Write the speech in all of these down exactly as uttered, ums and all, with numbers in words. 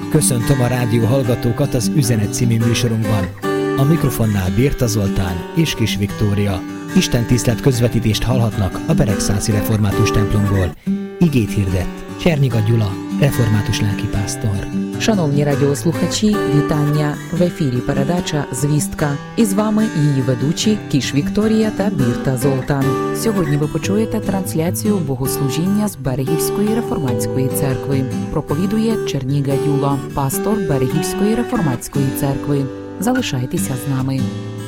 Köszöntöm a rádió hallgatókat az Üzenet című műsorunkban. A mikrofonnál Birta Zoltán és Kis Viktória. Istentisztelet közvetítést hallhatnak a Beregszászi Református templomból. Igét hirdett Cserniga Gyula, református lelkipásztor. Шановні радіослухачі, вітання! В ефірі передача «Звістка». І з вами її ведучі Кіш Вікторія та Бірта Золтан. Сьогодні ви почуєте трансляцію богослужіння з Берегівської реформатської церкви. Проповідує Черніга Дюла, пастор Берегівської реформатської церкви. Залишайтеся з нами.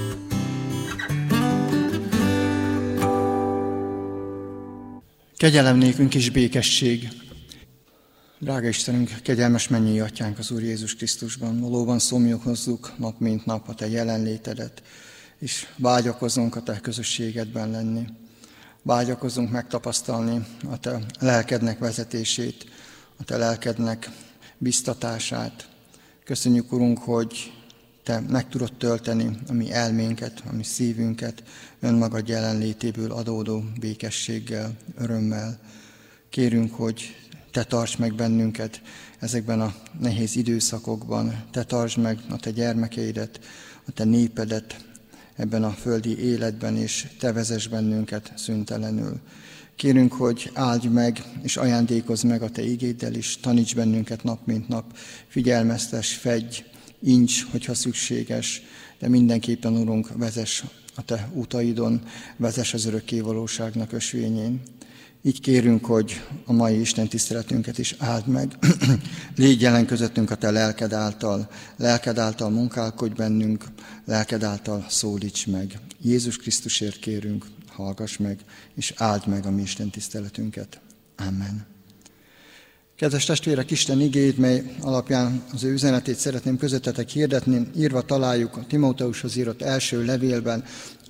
Kegyelem nékünk és békesség. Drága Istenünk, kegyelmes mennyei Atyánk az Úr Jézus Krisztusban. Valóban szomjuk hozzuk nap mint nap a Te jelenlétedet, és vágyakozunk a Te közösségedben lenni. Vágyakozunk megtapasztalni a Te lelkednek vezetését, a Te lelkednek biztatását. Köszönjük, Urunk, hogy Te meg tudod tölteni a mi elménket, a mi szívünket, önmagad jelenlétéből adódó békességgel, örömmel. Kérünk, hogy Te tartsd meg bennünket ezekben a nehéz időszakokban, Te tartsd meg a Te gyermekeidet, a Te népedet ebben a földi életben, és Te vezess bennünket szüntelenül. Kérünk, hogy áldj meg, és ajándékozz meg a Te igéddel is, taníts bennünket nap mint nap, figyelmeztess, fedj, incs, hogyha szükséges, de mindenképpen, Urunk, vezess a Te utaidon, vezess az örökkévalóságnak ösvényén. Így kérünk, hogy a mai Isten tiszteletünket is áld meg. Légy jelen közöttünk a Te lelked által, lelked által munkálkodj bennünk, lelked által szólíts meg. Jézus Krisztusért kérünk, hallgass meg, és áld meg a mi Isten tiszteletünket. Amen. Kedves testvérek, Isten igéjét, mely alapján az ő üzenetét szeretném közöttetek hirdetni, írva találjuk a Timóteushoz írott első levélben,